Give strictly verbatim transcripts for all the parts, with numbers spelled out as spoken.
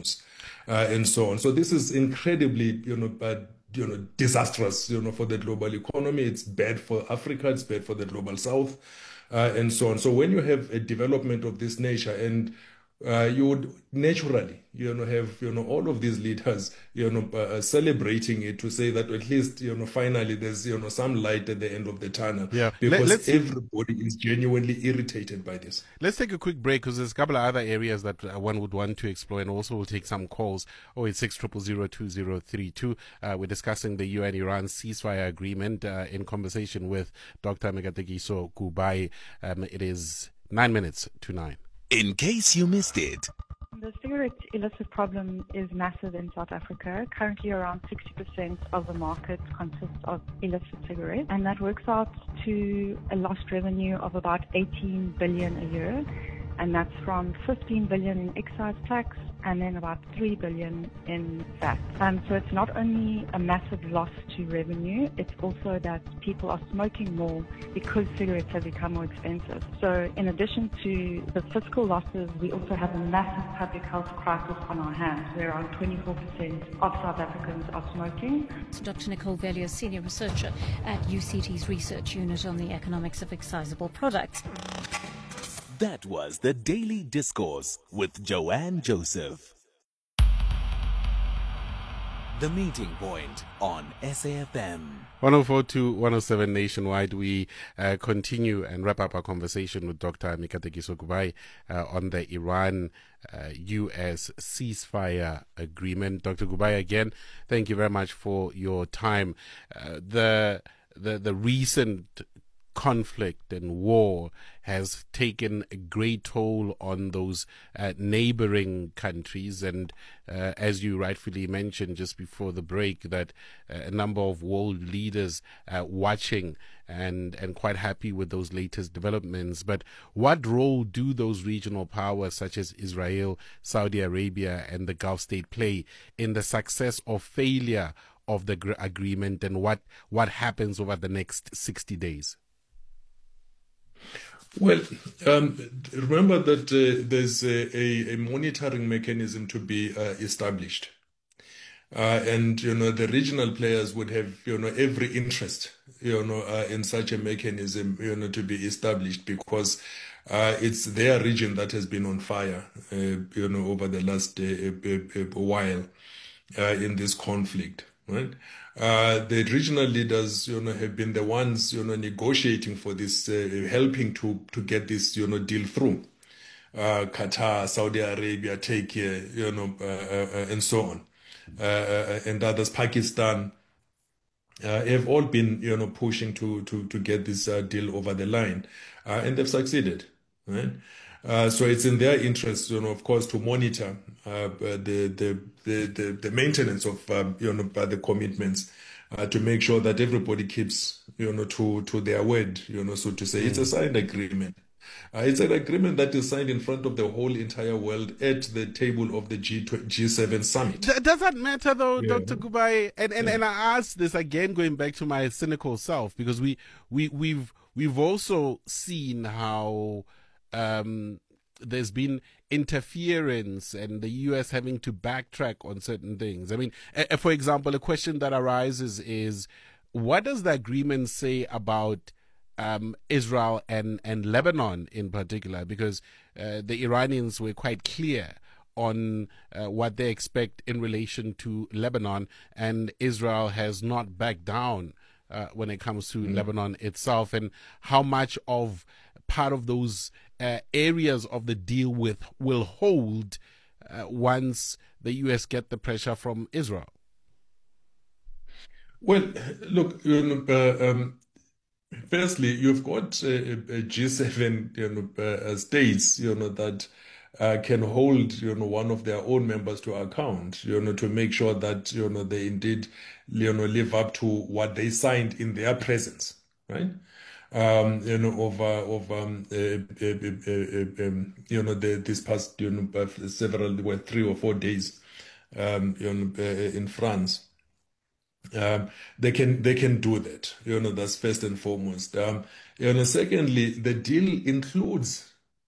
Hormuz, uh, and so on. So this is incredibly, you know, bad, you know, disastrous, you know, for the global economy. It's bad for Africa. It's bad for the global South, uh, and so on. So when you have a development of this nature, and uh, you would naturally, you know, have, you know, all of these leaders, you know, uh, celebrating it to say that at least, you know, finally there's, you know, some light at the end of the tunnel, Yeah. Let, because let's everybody is genuinely irritated by this. let's take a quick break because there's a couple of other areas that uh, one would want to explore, and also we'll take some calls. Oh, it's six triple zero two zero three two. Uh, we're discussing the U N Iran ceasefire agreement uh, in conversation with Doctor Mekatekiso Kubai. Um, it is nine minutes to nine. In case you missed it. The cigarette illicit problem is massive in South Africa. Currently around sixty percent of the market consists of illicit cigarettes, and that works out to a lost revenue of about eighteen billion a year, and that's from fifteen billion in excise tax and then about three billion in V A T. Um, so it's not only a massive loss to revenue, it's also that people are smoking more because cigarettes have become more expensive. So in addition to the fiscal losses, we also have a massive public health crisis on our hands, where around twenty-four percent of South Africans are smoking. Doctor Nicole Vellier, Senior Researcher at U C T's Research Unit on the Economics of Excisable Products. That was the Daily Discourse with Joanne Joseph. The Meeting Point on S A F M. one oh four to one oh seven nationwide. We uh, continue and wrap up our conversation with Doctor Mekatekiso Kubai uh, on the Iran uh, U S ceasefire agreement. Doctor Kubai, again, thank you very much for your time. Uh, the the the recent conflict and war has taken a great toll on those uh, neighboring countries, and uh, as you rightfully mentioned just before the break, that uh, a number of world leaders uh, watching and and quite happy with those latest developments. But what role do those regional powers such as Israel, Saudi Arabia and the Gulf state play in the success or failure of the gr- agreement, and what what happens over the next sixty days? Well, um, remember that uh, there's a, a, a monitoring mechanism to be uh, established. Uh, and, you know, the regional players would have, you know, every interest, you know, uh, in such a mechanism, you know, to be established, because uh, it's their region that has been on fire, uh, you know, over the last uh, a, a, a while uh, in this conflict, right? Uh, the regional leaders, you know, have been the ones, you know, negotiating for this, uh, helping to to get this, you know, deal through. Uh, Qatar, Saudi Arabia, Turkey, you know, uh, uh, and so on, uh, and others, Pakistan, uh, have all been, you know, pushing to to to get this uh, deal over the line, uh, and they've succeeded, right? Uh, so it's in their interest, you know, of course, to monitor uh, the, the the the the maintenance of um, you know the commitments, uh, to make sure that everybody keeps, you know, to to their word, you know, so to say. Mm. It's a signed agreement. Uh, it's an agreement that is signed in front of the whole entire world at the table of the G G7 summit. D- does that matter though, yeah. Doctor Kubai? And and, yeah. and I ask this again, going back to my cynical self, because we we we've we've also seen how Um, there's been interference and the U S having to backtrack on certain things. I mean, uh, for example, a question that arises is, what does the agreement say about um, Israel and, and Lebanon in particular? Because uh, the Iranians were quite clear on uh, what they expect in relation to Lebanon, and Israel has not backed down uh, when it comes to mm. Lebanon itself, and how much of part of those uh, areas of the deal with will hold uh, once the U S get the pressure from Israel. Well, look, you know, uh, um, firstly, you've got a, a G seven, you know, uh, states, you know, that uh, can hold, you know, one of their own members to account, you know, to make sure that, you know, they indeed, you know, live up to what they signed in their presence, right? Um, you know, over over um, uh, uh, uh, uh, um, you know, the, this past, you know, uh, several, well, three or four days, um, you know, uh, in France, um, they can they can do that. You know, that's first and foremost. Um, you know, secondly, the deal includes,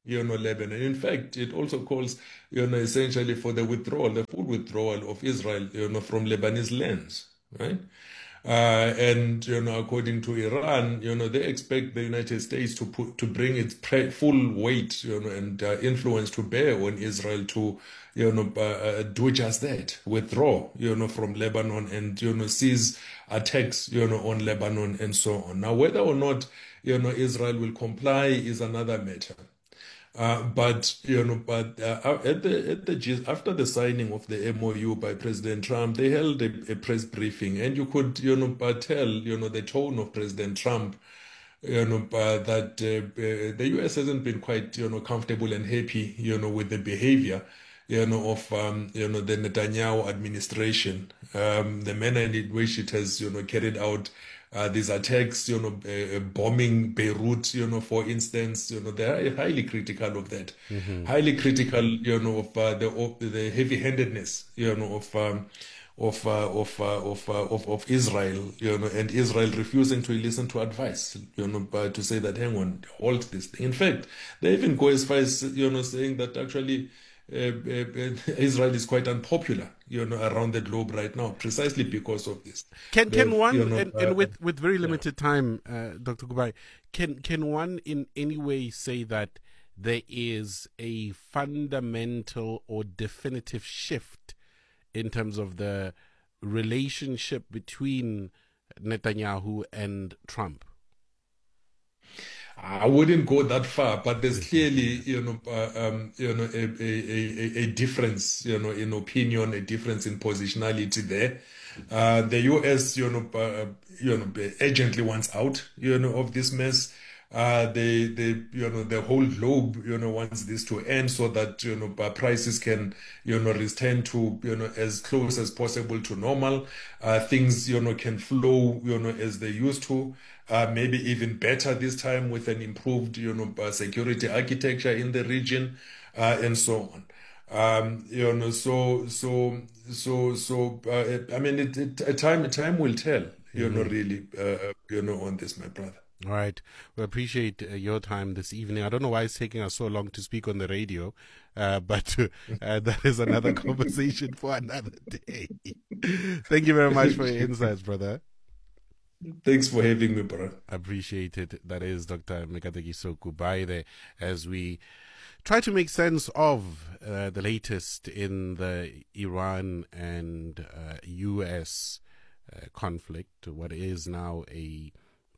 you know, Lebanon. In fact, it also calls, you know, essentially for the withdrawal, the full withdrawal of Israel, you know, from Lebanese lands, right? Uh, and, you know, according to Iran, you know, they expect the United States to put, to bring its pre- full weight, you know, and uh, influence to bear on Israel to, you know, uh, do just that, withdraw, you know, from Lebanon and, you know, cease attacks, you know, on Lebanon and so on. Now, whether or not, you know, Israel will comply is another matter. Uh, but you know, but uh, at the at the after the signing of the M O U by President Trump, they held a, a press briefing, and you could you know uh, tell you know the tone of President Trump, you know uh, that uh, uh, the U S hasn't been quite you know comfortable and happy you know with the behavior you know of um, you know the Netanyahu administration, um, the manner in which it has you know carried out. Uh, these attacks, you know, uh, bombing Beirut, you know, for instance, you know, they are highly critical of that. Mm-hmm. Highly critical, you know, of uh, the of the heavy-handedness, you know, of um, of uh, of, uh, of, uh, of of Israel, you know, and Israel refusing to listen to advice, you know, but to say that hang on, halt this thing. In fact, they even go as far as you know saying that actually. Uh, uh, Israel is quite unpopular, you know, around the globe right now, precisely because of this. Can can They've, one, you know, and, uh, and with, with very limited yeah. time, uh, Doctor Kubai, can can one in any way say that there is a fundamental or definitive shift in terms of the relationship between Netanyahu and Trump? I wouldn't go that far, but there's clearly, you know, uh, um, you know, a, a, a, a difference, you know, in opinion, a difference in positionality there. Uh, the U S, you know, uh, you know, urgently wants out, you know, of this mess. Uh, they, they, you know, the whole globe, you know, wants this to end so that, you know, prices can, you know, return to, you know, as close as possible to normal. Uh, things, you know, can flow, you know, as they used to. Uh, maybe even better this time with an improved, you know, uh, security architecture in the region, uh, and so on. Um, you know, so, so, so, so, uh, I mean, it, it, time, time will tell, you mm-hmm. know, really, uh, you know, on this, my brother. All right. We appreciate uh, your time this evening. I don't know why it's taking us so long to speak on the radio, uh, but uh, that is another conversation for another day. Thank you very much for your insights, brother. Thanks for having me, bro. Appreciate it. That is Doctor Mikatekiso Kubai there as we try to make sense of uh, the latest in the Iran and uh, U S uh, conflict, what is now a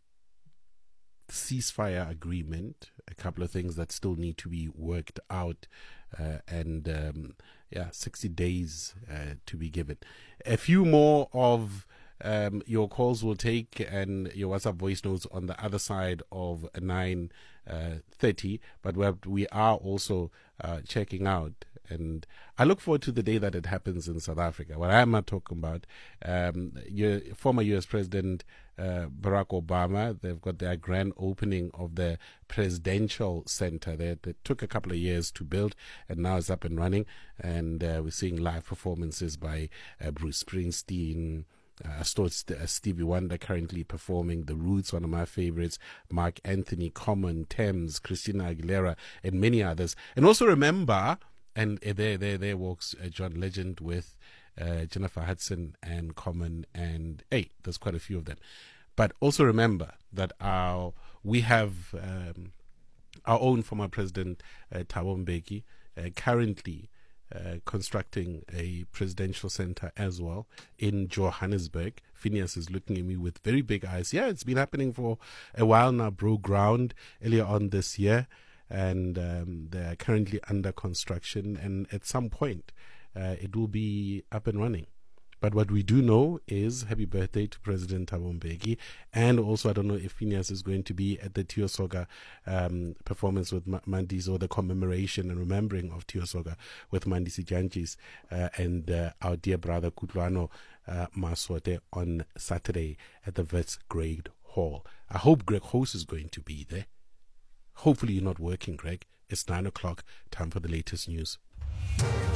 ceasefire agreement, a couple of things that still need to be worked out, uh, and um, yeah, sixty days uh, to be given. A few more of Um, your calls will take and your WhatsApp voice notes on the other side of nine thirty, but we're, we are also uh, checking out, and I look forward to the day that it happens in South Africa. What I'm not talking about, um, your, former U S President uh, Barack Obama, they've got their grand opening of the Presidential Center there that took a couple of years to build, and now it's up and running, and uh, we're seeing live performances by uh, Bruce Springsteen, Uh, uh, Stevie Wonder currently performing, The Roots, one of my favorites, Mark Anthony, Common, Thames, Christina Aguilera, and many others. And also remember, and uh, there, there, there walks uh, John Legend with uh, Jennifer Hudson and Common, and hey, there's quite a few of them. But also remember that our we have um, our own former president, uh, Thabo Mbeki, uh, currently Uh, constructing a presidential center as well in Johannesburg. Phineas is looking at me with very big eyes. Yeah, it's been happening for a while now, broke ground earlier on this year, and um, they're currently under construction, and at some point uh, it will be up and running. But what we do know is happy birthday to President Thabo Mbeki. And also, I don't know if Phineas is going to be at the Tiyo Soga um, performance with M- Mandisi, or the commemoration and remembering of Tiyo Soga with Mandisi Jantjies uh, and uh, our dear brother Kutlwano uh, Masote on Saturday at the Wits Grade Hall. I hope Greg Host is going to be there. Hopefully you're not working, Greg. It's nine o'clock. Time for the latest news.